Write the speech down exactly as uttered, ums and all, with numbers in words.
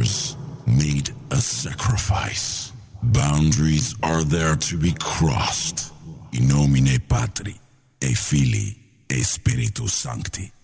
fathers made a sacrifice. Boundaries are there to be crossed. In nomine Patri, e Filii, e Spiritus Sancti.